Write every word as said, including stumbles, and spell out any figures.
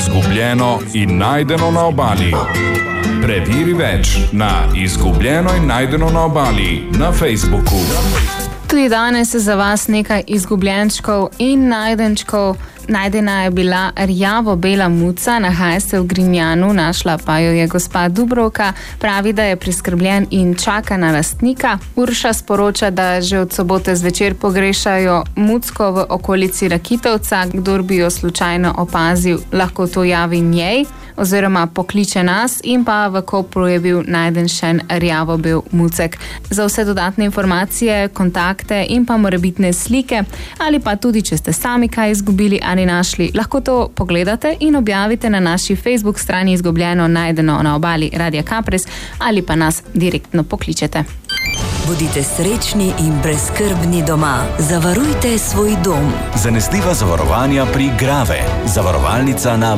izgubljeno in najdeno na obali. Preveri več na Izgubljeno in najdeno na obali na Facebooku. Tudi danes je za vas nekaj izgubljenčkov in najdenčkov. Najdena je bila rjavo-bela muca, nahaja se v Grinjanu, našla pa jo je gospa Dubrovka. Pravi, da je priskrbljen in čaka na lastnika. Urša sporoča, da že od sobote zvečer pogrešajo mucko v okolici Rakitovca. Kdor bi jo slučajno opazil, lahko to javi njej oziroma pokliče nas, in pa v Kopru je bil najden še en rjavo-bel mucek. Za vse dodatne informacije, kontakte in pa morebitne slike, ali pa tudi, če ste sami kaj izgubili ali našli, lahko to pogledate in objavite na naši Facebook strani Izgubljeno najdeno na obali Radia Kapres, ali pa nas direktno pokličete. Bodite srečni in brezskrbni doma. Zavarujte svoj dom. Zanesljiva zavarovanja pri Grave. Zavarovalnica na